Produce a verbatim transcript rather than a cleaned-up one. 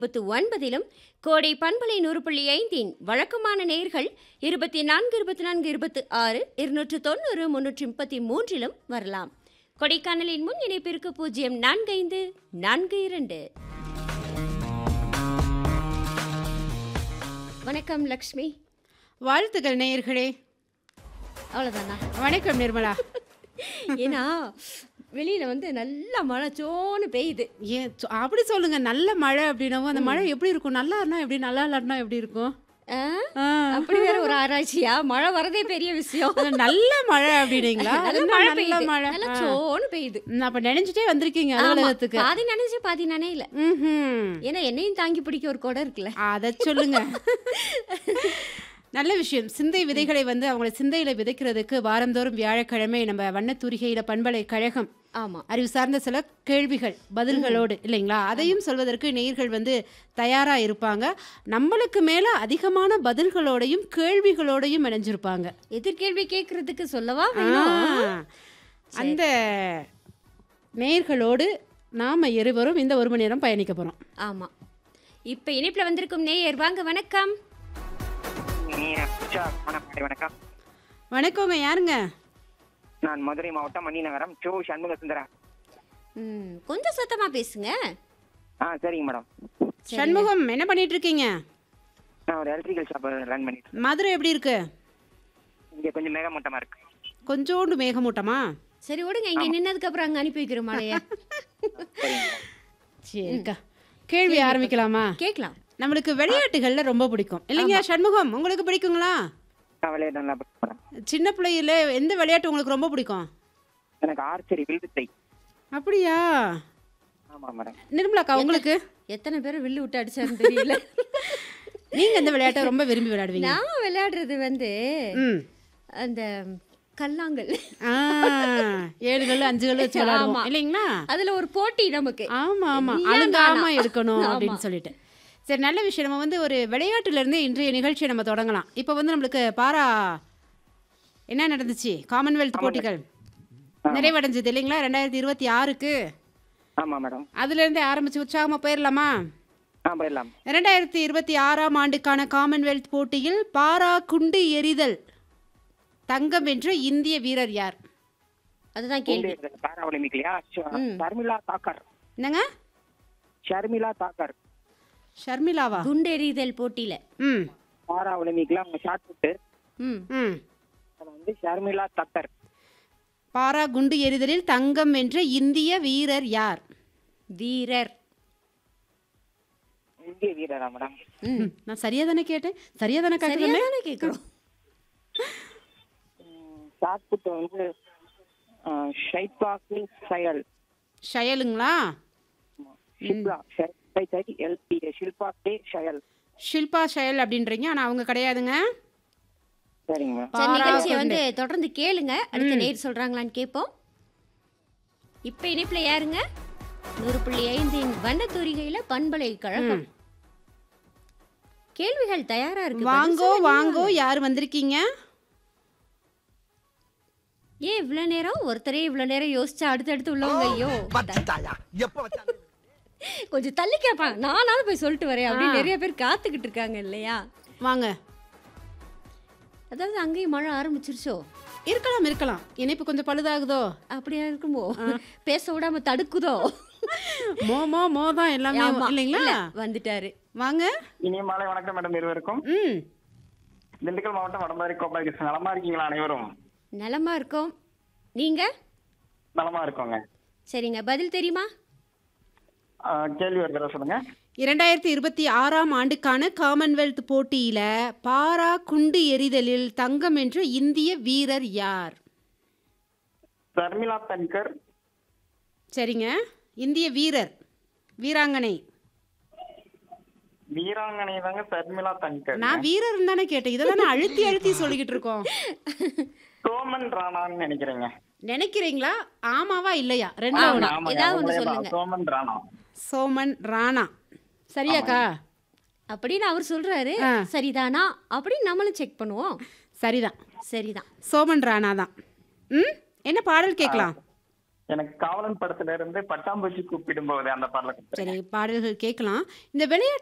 இருபத்தி ஒன்பதிலும் கோடை பண்பலை நூறு புள்ளி ஐந்தின் வழக்கமான நேர்கள் இருபத்தி நான்கு இருபத்தி நான்கு இருபத்தி ஆறு இருநூற்று தொண்ணூறு முன்னூற்றி முப்பத்தி மூன்றிலும் வரலாம். கொடைக்கானலின் முன் இணைப்பிற்கு பூஜ்ஜியம் நான்கு ஐந்து நான்கு இரண்டு. வணக்கம் லக்ஷ்மி. வாழ்த்துக்கள் நேயர்களே. அவ்வளோதானா? வணக்கம் நிர்மலா. ஏன்னா வெளியில வந்து நல்ல மழை சோன்னு பெய்யுது. ஏன் சொ- அப்படி சொல்லுங்க. நல்ல மழை அப்படின்னவும் அந்த மழை எப்படி இருக்கும்? நல்லா இருந்தா எப்படி, நல்லா இல்லாட்டினா எப்படி இருக்கும்? ஆ? ஆ. அப்படி வேற ஒரு ஆராய்ச்சியா? மழை வரதே பெரிய விஷயம். அது நல்ல மழை அப்படின்னீங்களா? நல்ல அது மழை நல்ல பெய்யுது. மழை. நல்ல ஆ. சோன்னு பெய்யுது. ம், அப்ப நினைச்சிட்டே வந்திருக்கீங்க ஆமா. அலுவலகத்துக்கு. பாதி நனைஞ்சு பாதி நனையில. ம்ஹும். ஏன்னா என்னையும் தாங்கி பிடிக்க ஒரு குடம் இருக்குல்ல. அத சொல்லுங்க. நல்ல விஷயம். சிந்தை விதைகளை வந்து அவங்கள சிந்தையில விதைக்கிறதுக்கு வாரந்தோறும் வியாழக்கிழமை நம்ம வண்ணத்தூரிகையில பண்பலை கழகம் ஆமா. அறிவு சார்ந்த சில கேள்விகள் பதில்களோடு இல்லைங்களா, அதையும் சொல்வதற்கு நேயர்கள் வந்து தயாரா இருப்பாங்க. நம்மளுக்கு மேல அதிகமான பதில்களோடையும் கேள்விகளோடையும் இணைஞ்சிருப்பாங்க. எதிர்கேள்வி கேட்கறதுக்கு சொல்லவா வேணும்? ஆ, அந்த நேயர்களோடு நாம இருவரும் இந்த ஒரு மணி நேரம் பயணிக்க போறோம். ஆமா. இப்ப இணைப்புல வந்திருக்கும் நேயர் வாங்க. வணக்கம். வணக்கம். வணக்கங்க. யாருங்க? நான் மதுரை மாவட்டம் மணிநகரம் சோ சண்முக சுந்தரா. ம், கொஞ்சம் சத்தமா பேசுங்க. ஆ சரிங்க மேடம். சண்முகம், என்ன பண்ணிட்டு இருக்கீங்க? நான் ஒரு எலக்ட்ரிக்கல் ஷாப் ரன் பண்ணிட்டு இருக்கேன். மதுரை எப்படி இருக்கு? இங்க கொஞ்சம் மேகமூட்டமா இருக்கு. கொஞ்சோண்டு மேகமூட்டமா? சரி விடுங்க, இங்க நின்னதுக்கு அப்புறம் அங்க அனுப்பி வைக்கிற மழைய. சரிங்க. சரிக்கா, கேள்வி ஆரம்பிக்கலாமா? கேட்கலாம். நம்மளுக்கு விளையாட்டுகள்ல ரொம்ப பிடிக்கும் இல்லைங்க சண்முகம்? உங்களுக்கு பிடிக்குங்களா? நான் விளையாட நல்லா படிக்கிறேன். சின்ன பிள்ளையில எந்த விளையாட்டு உங்களுக்கு ரொம்ப பிடிக்கும்? எனக்கு ஆர்ச்சரி வில்வித்தை. அப்படியா? ஆமா மேடம். நிர்மலாக்கா, உங்களுக்கு? எத்தனை பேரை வில்லு விட்டு அடிச்சாருன்னு தெரியல. நீங்க எந்த விளையாட்டை ரொம்ப விரும்பி விளையாடுவீங்க? நான் விளையாடுறது வந்து ம். அந்த கல்லாங்கல். ஆ, ஏழு கல்லு அஞ்சு கல்லு வச்சு விளையாடுவோம் ஆமா. இல்லைங்களா? அதுல ஒரு போட்டி நமக்கு. ஆமா ஆமா, நீயா அழுங்காம நானா? இருக்கணும் ஆமா. அப்படின்னு சொல்லிட்டு. சரி, நல்ல விஷயம். நம்ம வந்து ஒரு விளையாட்டுல இருந்து இன்றைய நிகழ்ச்சியை நம்ம தொடங்கலாம். இப்போ வந்து நம்மளுக்கு பாரா என்ன நடந்துச்சு? காமன்வெல்த் போட்டிகள் நிறைவடைஞ்சது இல்லைங்களா ரெண்டாயிரத்தி இருபத்தி ஆறுக்கு? ஆமா மேடம். அதுல இருந்து ஆரம்பிச்சு உற்சாகமா போயிடலாமா? ஆ போயிடலாம். இரண்டாயிரத்தி இருபத்தி ஆறாம் ஆண்டுக்கான காமன்வெல்த் போட்டியில் பாரா குண்டு எறிதல் தங்கம் வென்ற இந்திய வீரர் யார்? அதுதான் கேள்வி. பாரா ஒலிம்பிக்லயா? ம். ஷர்மிளா தாக்கர். என்னங்க? ஷர்மிளா தாக்கர். ஷர்மிளாவா? குண்டெறிதல் போட்டியில. ம் பாரா ஒலிம்பிக்ல அவங்க ஷாட் புட்டு ம். ம் வந்து ஷர்மிளா தாக்கர். பாரா குண்டு எறிதலில் தங்கம் வென்ற இந்திய வீரர் யார்? வீரர். இந்திய வீரரா மேடம்? ம். நான் சரியா தானே கேட்டேன்? சரியா தானே கேட்டேன்? சரியாதானே கேக்குறோம். ஷாட் புட்டு வந்து ஷைபாக்கு soil. ஷயலுங்களா? Shilpa shy LP Shilpa K ஷயல். Shilpa ஷயல் அப்படின்றீங்க, ஆனா அவங்க கிடையாதுங்க. சரிங்க மேம். சரி, பாரா நிகழ்ச்சியை குண்டு. வந்து தொடர்ந்து கேளுங்க. அடுத்த நேர் சொல்றாங்களான்னு கேட்போம். இப்ப இணைப்புல யாருங்க? நூறு புள்ளி ஐந்தின் வண்ணத்தூரிகையில பண்பலை கழகம். ம். கேள்விகள் தயாரா இருக்கு. வாங்கோ பதில் சொல்லுங்க. வாங்கோ, யார் வந்திருக்கீங்க? ஏன் இவ்வளவு நேரம் ஒருத்தரே இவ்வளவு நேரம் யோசிச்சா அடுத்தடுத்து உள்ளவங்க ஐயோ கொஞ்சம் தள்ளி கேட்பாங்க. நானாவது போய் சொல்லிட்டு வரேன் அப்படின்னு நிறைய பேர் காத்துக்கிட்டு இருக்காங்க இல்லையா? வாங்க. அதாவது அங்கேயும் மழை ஆரம்பிச்சிருச்சோ? இருக்கலாம் இருக்கலாம், இணைப்பு கொஞ்சம் பழுதாகுதோ? அப்படியா இருக்குமோ? பேச விடாம தடுக்குதோ? மோ மோ மோ தான் எல்லாமே ஆமா. இல்லைங்களா? இல்ல, வந்துட்டாரு. வாங்க. இனிய மாலை வணக்கம் மேடம் இருவருக்கும். ம் திண்டுக்கல் மாவட்டம் வடமாரி கோபால் கிருஷ்ணன். நலமா இருக்கீங்களா அனைவரும்? நலமா இருக்கோம். நீங்க? நலமா இருக்கோங்க. சரிங்க, பதில் தெரியுமா? ஆ, கேள்வி ஒரு தடவை சொல்லுங்க. இரண்டாயிரத்தி இருபத்தி ஆறாம் ஆண்டுக்கான காமன்வெல்த் போட்டியில பாரா குண்டு எறிதலில் தங்கம் வென்ற இந்திய வீரர் யார்? ஷர்மிளா தன்கர். சரிங்க, இந்திய வீரர், வீராங்கனை. வீராங்கனை தாங்க ஷர்மிளா தன்கர். நான் வீரர் தானே கேட்டேன், இதெல்லாம் நான் அழுத்தி அழுத்தி சொல்லிக்கிட்டு இருக்கோம். சோமன் ராணான்னு நினைக்கிறேங்க. நினைக்கிறீங்களா? ஆமாவா இல்லையா? ரெண்டு ஆமா. ஒண்ணு. ஆமாங்க, ஏதாவது ஒண்ணு அவங்களே தான். சொல்லுங்க. சோமன் ராணா. சோமன் ராணா. சரியாக்கா? அப்படின்னு அவர் சொல்றாரு. ஆ. சரிதானா அப்படின்னு நம்மளும் செக் பண்ணுவோம். சரிதான், சரிதான். சோமன் ராணா தான். ம் என்ன பாடல் கேட்கலாம்? எனக்கு காவலன் படத்துல இருந்து பட்டாம்பூச்சி கூப்பிடும் போது அந்த பாடல கொடுத்துருங்க. சரி, பாடல்கள் கேட்கலாம். இந்த விளையாட்டு